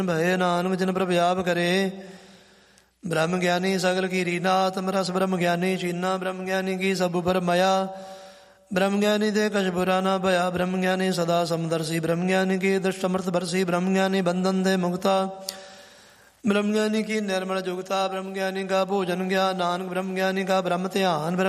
ਭਏ ਨਾਨਕ ਜਿਨ ਪ੍ਰਭ ਆਪ ਕਰੇ। ਬ੍ਰਹਮ ਗਿਆਨੀ ਸਗਲ ਕੀਰੀ ਨਾਥ ਰਸ ਬ੍ਰਹਮ ਗਿਆਨੀ ਚੀਨਾ। ਬ੍ਰਹਮ ਗਿਆਨੀ ਕੀ ਸਭ ਉਪਰ ਮਾਇਆ। ਬ੍ਰਹਮ ਗਿਆਨੀ ਦੇ ਕਛ ਬੁਰਾ ਨਾ ਭਇਆ। ਬ੍ਰਹਮ ਗਿਆਨੀ ਸਦਾ ਸਮਦਰਸੀ। ਬ੍ਰਹਮ ਗਿਆਨੀ ਕੀ ਦੁਸ਼ਟ ਅਮਰਤ ਬਰਸੀ। ਬ੍ਰਹਮ ਗਿਆਨੀ ਬੰਧਨ ਦੇ ਮੁਕਤਾ। ਬ੍ਰਹਮ ਗਿਆਨੀ ਕੀ ਨਿਰਮਲ ਜੁਗਤਾ। ਬ੍ਰਹਮ ਗਿਆਨੀ ਕਾ ਭੋਜਨ ਗਿਆਨ ਨਾਨਕ। ਬ੍ਰਹਮ ਗਿਆਨੀ ਕਾ ਬ੍ਰਹਮ ਧਿਆਨ।